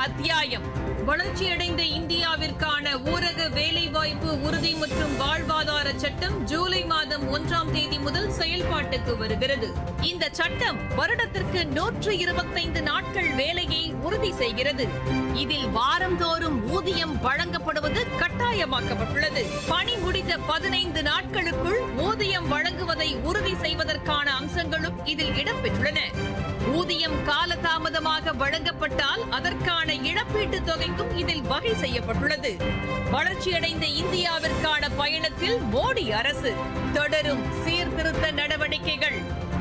அத்தியாயம். வளர்ச்சியடைந்த இந்தியாவிற்கான ஊரக வேலைவாய்ப்பு உறுதி மற்றும் வாழ்வாதார சட்டம் ஜூலை மாதம் 1ஆம் தேதி முதல் செயல்பாட்டுக்கு வருகிறது. இந்த சட்டம் வருடத்திற்கு 125 நாட்கள் வேலையை உறுதி செய்கிறது. இதில் வாரந்தோறும் ஊதியம் வழங்கப்படுவது கட்டாயமாக்கப்பட்டுள்ளது. பணி முடிந்த 15 நாட்களுக்குள் ஊதியம் வழங்குவதை உறுதி செய்வதற்கான அம்சங்களும் இதில் இடம்பெற்றுள்ளன. ஊதியம் காலதாமதமாக வழங்கப்பட்டால் அதற்கான இழப்பீட்டுத் தொகைக்கும் இதில் வகை செய்யப்பட்டுள்ளது. வளர்ச்சியடைந்த இந்தியாவிற்கான பயணத்தில் மோடி அரசு தொடரும் சீர்திருத்த நடவடிக்கைகள்.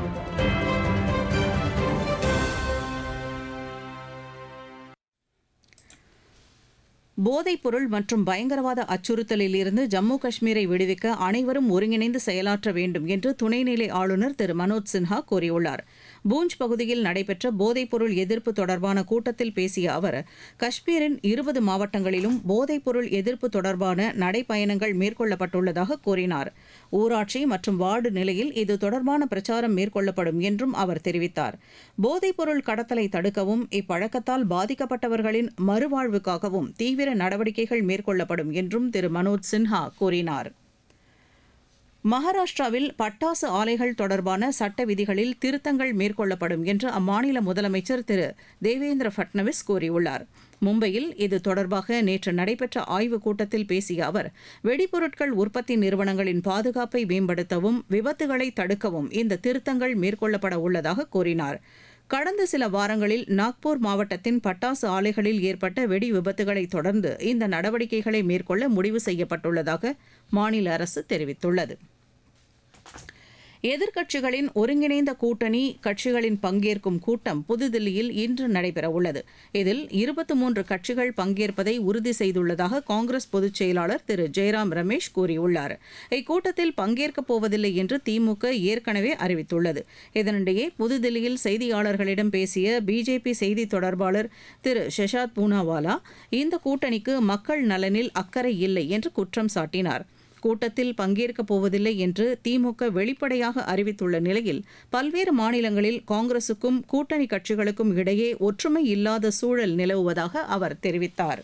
போதைப்பொருள் மற்றும் பயங்கரவாத அச்சுறுத்தலில் இருந்து ஜம்மு காஷ்மீரை விடுவிக்க அனைவரும் ஒருங்கிணைந்து செயலாற்ற வேண்டும் என்று துணைநிலை ஆளுநர் திரு மனோஜ் சின்ஹா கூறியுள்ளார். பூஞ்ச் பகுதியில் நடைபெற்ற போதைப்பொருள் எதிர்ப்பு தொடர்பான கூட்டத்தில் பேசிய அவர், காஷ்மீரின் 20 மாவட்டங்களிலும் போதைப்பொருள் எதிர்ப்பு தொடர்பான நடைப்பயணங்கள் மேற்கொள்ளப்பட்டுள்ளதாக கூறினார். ஊராட்சி மற்றும் வார்டு நிலையில் இது தொடர்பான பிரச்சாரம் மேற்கொள்ளப்படும் என்றும் அவர் தெரிவித்தார். போதைப்பொருள் கடத்தலை தடுக்கவும் இப்பழக்கத்தால் பாதிக்கப்பட்டவர்களின் மறுவாழ்வுக்காகவும் தீவிர நடவடிக்கைகள் மேற்கொள்ளப்படும் என்றும் திரு மனோஜ் சின்ஹா கூறினார். மகாராஷ்டிராவில் பட்டாசு ஆலைகள் தொடர்பான சட்ட விதிகளில் திருத்தங்கள் மேற்கொள்ளப்படும் என்று அம்மாநில முதலமைச்சர் திரு தேவேந்திர ஃபட்னவிஸ் கூறியுள்ளார். மும்பையில் இது தொடர்பாக நேற்று நடைபெற்ற ஆய்வுக் கூட்டத்தில் பேசிய அவர், வெடிபொருட்கள் உற்பத்தி நிறுவனங்களின் பாதுகாப்பை மேம்படுத்தவும் விபத்துகளை தடுக்கவும் இந்த திருத்தங்கள் மேற்கொள்ளப்பட உள்ளதாக கூறினார். கடந்த சில வாரங்களில் நாக்பூர் மாவட்டத்தின் பட்டாசு ஆலைகளில் ஏற்பட்ட வெடி விபத்துகளை தொடர்ந்து இந்த நடவடிக்கைகளை மேற்கொள்ள முடிவு செய்யப்பட்டுள்ளதாக மாநில அரசு தெரிவித்துள்ளது. எதிர்க்கட்சிகளின் ஒருங்கிணைந்த கூட்டணி கட்சிகளின் பங்கேற்கும் கூட்டம் புதுதில்லியில் இன்று நடைபெறவுள்ளது. இதில் 23 கட்சிகள் பங்கேற்பதை உறுதி செய்துள்ளதாக காங்கிரஸ் பொதுச் செயலாளர் திரு ஜெயராம் ரமேஷ் கூறியுள்ளார். இக்கூட்டத்தில் பங்கேற்கப் போவதில்லை என்று திமுக ஏற்கனவே அறிவித்துள்ளது. இதனிடையே புதுதில்லியில் செய்தியாளர்களிடம் பேசிய பிஜேபி செய்தி தொடர்பாளர் திரு ஷஷாத் பூனாவாலா, இந்த கூட்டணிக்கு மக்கள் நலனில் அக்கறை இல்லை என்று குற்றம் சாட்டினார். கூட்டத்தில் பங்கேற்கப் போவதில்லை என்று திமுக வெளிப்படையாக அறிவித்துள்ள நிலையில் பல்வேறு மாநிலங்களில் காங்கிரசுக்கும் கூட்டணி கட்சிகளுக்கும் இடையே ஒற்றுமை இல்லாத சூழல் நிலவுவதாக அவர் தெரிவித்தார்.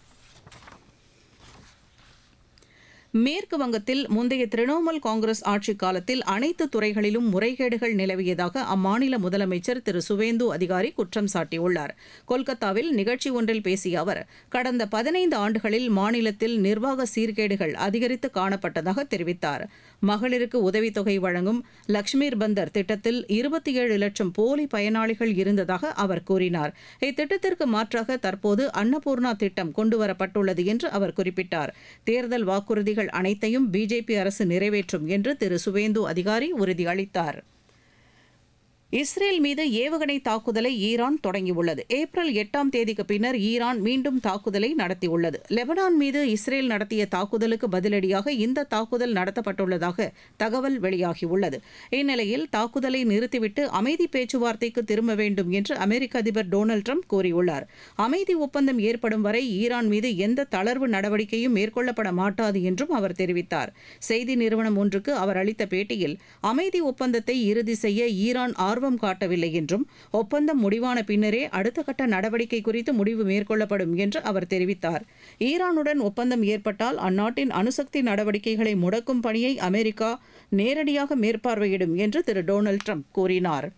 மேற்கு வங்கத்தில் முந்தைய திரிணாமுல் காங்கிரஸ் ஆட்சிக் காலத்தில் அனைத்து துறைகளிலும் முறைகேடுகள் நிலவியதாக அம்மாநில முதலமைச்சர் திரு சுவேந்து அதிகாரி குற்றம் சாட்டியுள்ளார். கொல்கத்தாவில் நிகழ்ச்சி ஒன்றில் பேசிய அவர், கடந்த 15 ஆண்டுகளில் மாநிலத்தில் நிர்வாக சீர்கேடுகள் அதிகரித்து காணப்பட்டதாக தெரிவித்தார். மகளிருக்கு உதவித்தொகை வழங்கும் லக்ஷ்மீர் பந்தர் திட்டத்தில் 27 லட்சம் போலி பயனாளிகள் இருந்ததாக அவர் கூறினார். இத்திட்டத்திற்கு மாற்றாக தற்போது அன்னபூர்ணா திட்டம் கொண்டுவரப்பட்டுள்ளது என்று அவர் குறிப்பிட்டார். தேர்தல் வாக்குறுதிகள் அனைத்தையும் பிஜேபி அரசு நிறைவேற்றும் என்று திரு சுவேந்து அதிகாரி உறுதியளித்தார். இஸ்ரேல் மீது ஏவுகணை தாக்குதலை ஈரான் தொடங்கியுள்ளது. ஏப்ரல் 8ஆம் தேதிக்கு பின்னர் ஈரான் மீண்டும் தாக்குதலை நடத்தியுள்ளது. லெபனான் மீது இஸ்ரேல் நடத்திய தாக்குதலுக்கு பதிலடியாக இந்த தாக்குதல் நடத்தப்பட்டுள்ளதாக தகவல் வெளியாகியுள்ளது. இந்நிலையில் தாக்குதலை நிறுத்திவிட்டு அமைதி பேச்சுவார்த்தைக்கு திரும்ப வேண்டும் என்று அமெரிக்க அதிபர் டொனால்டு டிரம்ப் கூறியுள்ளார். அமைதி ஒப்பந்தம் ஏற்படும் வரை ஈரான் மீது எந்த தளர்வு நடவடிக்கையும் மேற்கொள்ளப்பட மாட்டாது என்றும் அவர் தெரிவித்தார். செய்தி நிறுவனம் ஒன்றுக்கு அவர் அளித்த பேட்டியில், அமைதி ஒப்பந்தத்தை இறுதி செய்ய ஈரான் ஆர்வம் காட்டவில்லை என்றும் ஒப்பந்தம் முடிவான பின்னரே அடுத்த கட்ட நடவடிக்கை குறித்து முடிவு மேற்கொள்ளப்படும் என்று அவர் தெரிவித்தார். ஈரானுடன் ஒப்பந்தம் ஏற்பட்டால் அந்நாட்டின் அணுசக்தி நடவடிக்கைகளை முடக்கும் பணியை அமெரிக்கா நேரடியாக மேற்பார்வையிடும் என்று திரு டொனால்டு டிரம்ப் கூறினார்.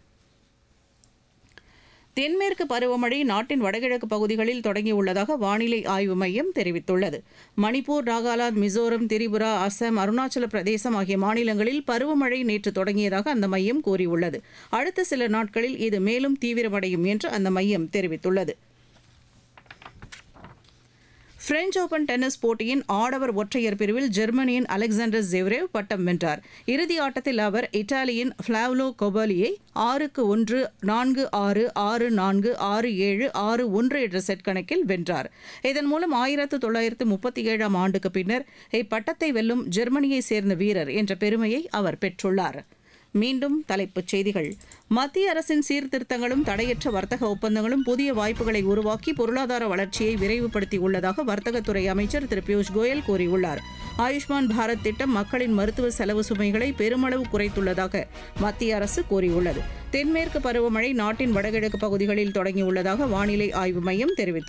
தென்மேற்கு பருவமழை நாட்டின் வடகிழக்கு பகுதிகளில் தொடங்கியுள்ளதாக வானிலை ஆய்வு மையம் தெரிவித்துள்ளது. மணிப்பூர், நாகாலாந்து, மிசோரம், திரிபுரா, அசாம், அருணாச்சல பிரதேசம் ஆகிய மாநிலங்களில் பருவமழை நேற்று தொடங்கியதாக அந்த மையம் கூறியுள்ளது. அடுத்த சில நாட்களில் இது மேலும் தீவிரமடையும் என்று அந்த மையம் தெரிவித்துள்ளது. பிரெஞ்ச் ஓபன் டென்னிஸ் போட்டியின் ஆடவர் ஒற்றையர் பிரிவில் ஜெர்மனியின் அலெக்சாண்டர் ஜெவ்ரேவ் பட்டம் வென்றார். இறுதி ஆட்டத்தில் அவர் இத்தாலியின் ஃபிளாவியோ கொபாலியை 6-1, 4-6, 6-4, 6-7, 6-1 என்ற செட் கணக்கில் வென்றார். இதன் மூலம் 1937ஆம் ஆண்டுக்கு பின்னர் இப்பட்டத்தை வெல்லும் ஜெர்மனியைச் சேர்ந்த வீரர் என்ற பெருமையை அவர் பெற்றுள்ளார். மீண்டும் தலைப்புச் செய்திகள். மத்திய அரசின் சீர்திருத்தங்களும் தடையற்ற வர்த்தக ஒப்பந்தங்களும் புதிய வாய்ப்புகளை உருவாக்கி பொருளாதார வளர்ச்சியை விரைவுபடுத்தியுள்ளதாக வர்த்தகத்துறை அமைச்சர் திரு பியூஷ் கோயல் கூறியுள்ளார். ஆயுஷ்மான் பாரத் திட்டம் மக்களின் மருத்துவ செலவு சுமைகளை பெருமளவு குறைத்துள்ளதாக மத்திய அரசு கூறியுள்ளது. தென்மேற்கு பருவமழை நாட்டின் வடகிழக்கு பகுதிகளில் தொடங்கியுள்ளதாக வானிலை ஆய்வு மையம் தெரிவித்துள்ளது.